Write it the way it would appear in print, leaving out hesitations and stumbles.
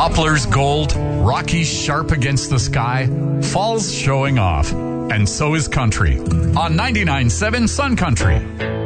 Poplars gold, Rockies sharp against the sky, falls showing off. And so is country on 99.7 Sun Country.